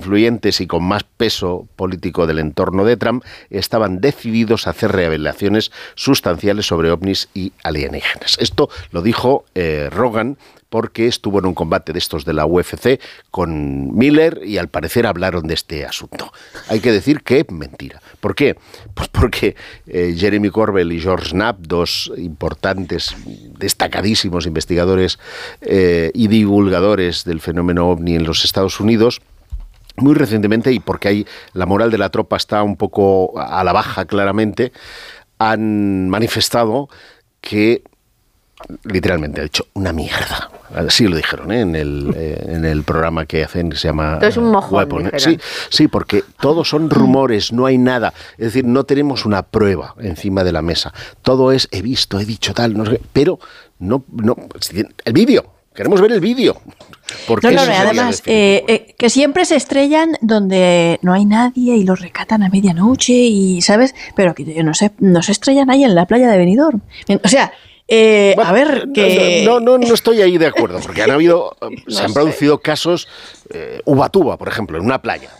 influyentes y con más peso político del entorno de Trump estaban decididos a hacer revelaciones sustanciales sobre ovnis y alienígenas. Esto lo dijo Rogan, porque estuvo en un combate de estos de la UFC con Miller y al parecer hablaron de este asunto. Hay que decir que es mentira. ¿Por qué? Pues porque Jeremy Corbell y George Knapp, dos importantes, destacadísimos investigadores y divulgadores del fenómeno ovni en los Estados Unidos, muy recientemente, y porque la moral de la tropa está un poco a la baja claramente, han manifestado que literalmente ha dicho una mierda. Así lo dijeron, en el programa que hacen, que se llama es un mojón, Weapon. Sí, porque todos son rumores, no hay nada. Es decir, no tenemos una prueba encima de la mesa. Todo es, he visto, he dicho tal, no sé qué, pero no el vídeo. Queremos ver el vídeo. Además, que siempre se estrellan donde no hay nadie y los rescatan a medianoche, y ¿sabes? Pero que no se estrellan ahí en la playa de Benidorm. O sea, bueno, a ver, que... No estoy ahí de acuerdo, porque se han producido casos, Ubatuba, por ejemplo, en una playa.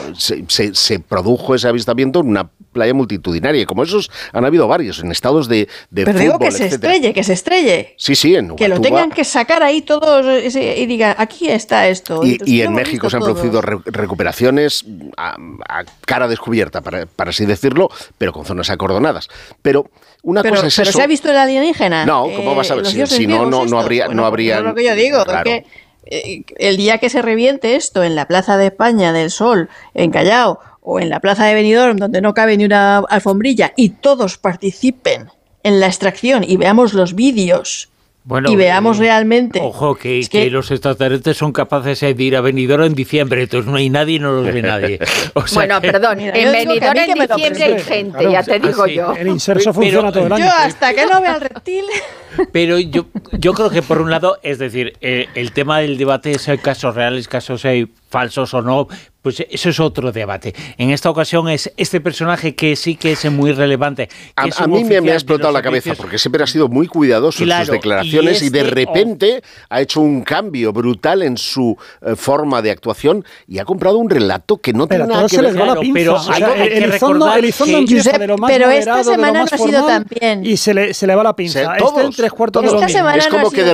Se produjo ese avistamiento en una playa multitudinaria, y como esos han habido varios en estados de pero fútbol, digo que se estrelle. Sí, en Ubatuba. Que lo tengan que sacar ahí todos y digan, aquí está esto. Y en México se han producido recuperaciones a cara descubierta, para así decirlo, pero con zonas acordonadas. Pero una cosa es eso. ¿Pero se ha visto el alienígena? No, ¿cómo vas a ver? Si no habría... Es lo que yo digo, claro. Es que el día que se reviente esto en la Plaza de España del Sol, en Callao, o en la Plaza de Benidorm, donde no cabe ni una alfombrilla, y todos participen en la extracción y veamos los vídeos, y veamos realmente... Ojo, que los extraterrestres son capaces de ir a Benidorm en diciembre, entonces no hay nadie y no los ve nadie. O sea, bueno, perdón, en Benidorm en diciembre hay gente, claro, ya te digo yo. El inserso funciona todo el año. Yo hasta que no vea el reptil... Pero yo creo que por un lado, es decir, el tema del debate es el casos reales, casos falsos o no, pues eso es otro debate. En esta ocasión es este personaje que sí que es muy relevante. A mí me ha explotado la cabeza, porque siempre ha sido muy cuidadoso en sus declaraciones y de repente ha hecho un cambio brutal en su forma de actuación y ha comprado un relato que no tiene nada que ver. Pero Elizondo empieza de lo más pero moderado, esta semana de lo más no ha sido formal, tan bien. y se le va la pinza. Todos. Es como que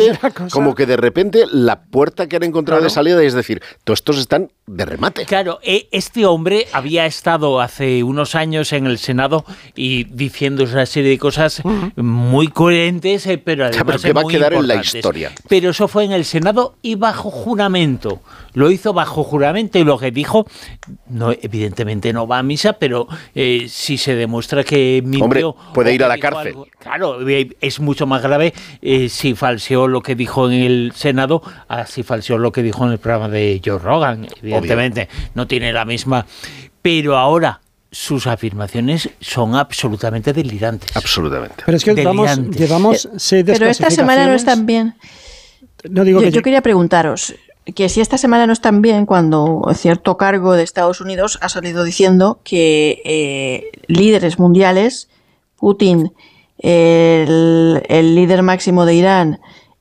de repente la puerta que han encontrado de salida, es decir, todos estos están de remate. Claro, este hombre había estado hace unos años en el Senado y diciendo una serie de cosas muy coherentes, pero además que va a quedar en la importantes. historia. Pero eso fue en el Senado y bajo juramento. Lo hizo bajo juramento y lo que dijo, no, evidentemente no va a misa, pero si se demuestra que mintió... Hombre, puede ir a la cárcel. Claro, es mucho más grave si falseó lo que dijo en el Senado a si falseó lo que dijo en el programa de Joe Rogan. Evidentemente, obvio. No tiene la misma... Pero ahora sus afirmaciones son absolutamente delirantes. Absolutamente. Pero es que llevamos 6 Pero esta semana no están bien. No digo yo quería preguntaros que si esta semana no están bien cuando cierto cargo de Estados Unidos ha salido diciendo que líderes mundiales, Putin, el líder máximo de Irán,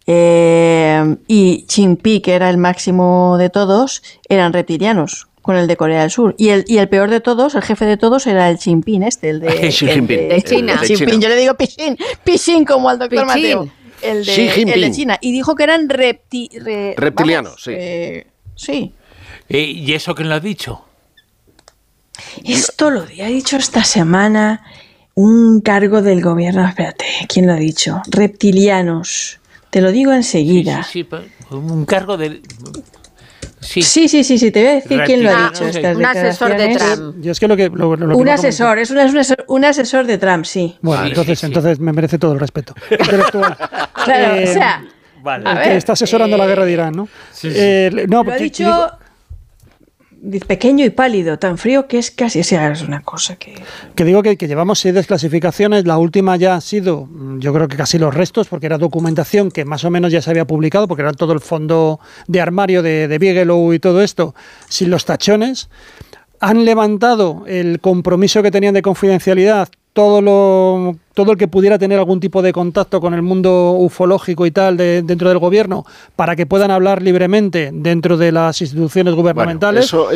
y Xi Jinping, que era el máximo de todos, eran reptilianos, con el de Corea del Sur. Y el peor de todos, el jefe de todos, era el Xi Jinping, el de China. Yo le digo Pichín como al doctor Mateo. El de China. Y dijo que eran reptilianos, sí. ¿Y eso quién lo ha dicho? Esto lo ha dicho esta semana un cargo del gobierno. Espérate, ¿quién lo ha dicho? Reptilianos. Te lo digo enseguida. Sí, un cargo del... Sí, te voy a decir quién lo ha dicho. Un asesor de Trump. Yo es que lo que un asesor, es un asesor de Trump, sí. Bueno, entonces me merece todo el respeto. Claro, o sea, vale. Que está asesorando la guerra de Irán, ¿no? Sí. Lo ha dicho pequeño y pálido, tan frío que es casi, o sea, es una cosa que... Que digo que llevamos 6 desclasificaciones, la última ya ha sido, yo creo que casi los restos, porque era documentación que más o menos ya se había publicado, porque era todo el fondo de armario de Bigelow y todo esto, sin los tachones. Han levantado el compromiso que tenían de confidencialidad, todo el que pudiera tener algún tipo de contacto con el mundo ufológico y tal dentro del gobierno, para que puedan hablar libremente dentro de las instituciones gubernamentales. Bueno,